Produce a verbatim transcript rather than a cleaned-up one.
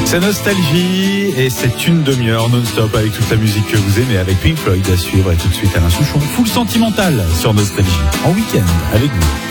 C'est Nostalgie et c'est une demi-heure non-stop avec toute la musique que vous aimez, avec Pink Floyd à suivre et tout de suite Alain Souchon, full sentimental sur Nostalgie en week-end avec vous.